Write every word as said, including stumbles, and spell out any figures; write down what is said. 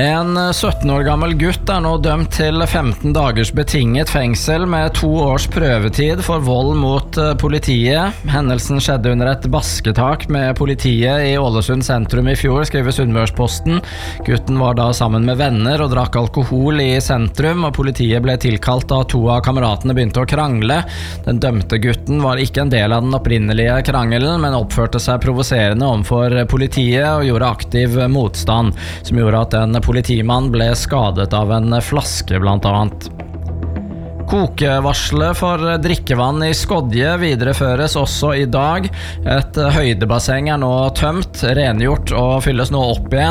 En sytten år gammel gutt er nå dømt til femten dagers betinget fengsel med to års prøvetid for vold mot politiet. Hendelsen skjedde under et basketak med politiet i Ålesund sentrum i fjor, skriver Sunnmørsposten. Gutten var da sammen med venner og drakk alkohol i sentrum, og politiet ble tilkalt da to av kameratene begynte å krangle. Den dømte gutten var ikke en del av den opprinnelige krangelen, men oppførte seg provoserende overfor politiet og gjorde aktiv motstand, som gjorde at en politimann ble skadet av en flaske blant annet. Kokevarselet for drikkevann i Skodje videreføres også i dag. Et høydebasseng er nå tømt, rengjort og fylles nå opp igjen.